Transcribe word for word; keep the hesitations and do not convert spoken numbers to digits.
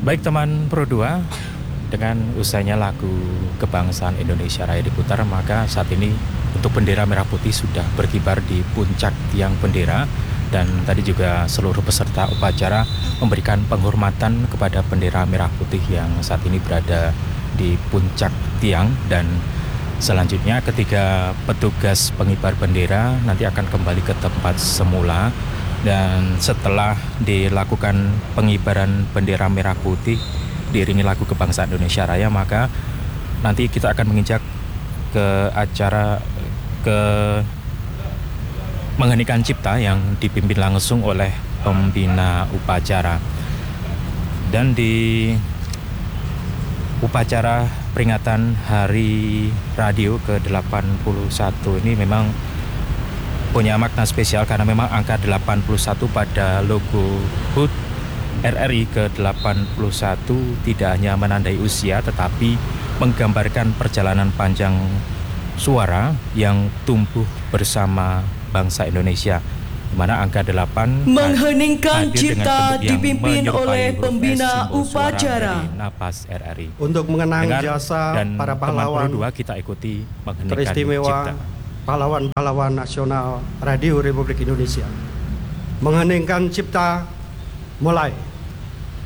Baik teman Pro dua, dengan usainya lagu Kebangsaan Indonesia Raya diputar, maka saat ini untuk bendera merah putih sudah berkibar di puncak tiang bendera. Dan tadi juga seluruh peserta upacara memberikan penghormatan kepada bendera merah putih yang saat ini berada di puncak tiang. Dan selanjutnya ketiga petugas pengibar bendera nanti akan kembali ke tempat semula. Dan setelah dilakukan pengibaran bendera merah putih diiringi lagu Kebangsaan Indonesia Raya, maka nanti kita akan menginjak ke acara ke mengheningkan cipta yang dipimpin langsung oleh pembina upacara. Dan di upacara peringatan Hari Radio ke delapan puluh satu ini memang punya makna spesial karena memang angka delapan puluh satu pada logo H U T R R I ke delapan puluh satu tidak hanya menandai usia tetapi menggambarkan perjalanan panjang suara yang tumbuh bersama bangsa Indonesia, di mana angka delapan mengheningkan cipta dipimpin oleh pembina upacara Napas R R I. Untuk mengenang Dengar jasa dan para pahlawan dua kita ikuti mengheningkan teristimewa, cipta. pahlawan-pahlawan nasional Radio Republik Indonesia. Mengheningkan cipta, mulai.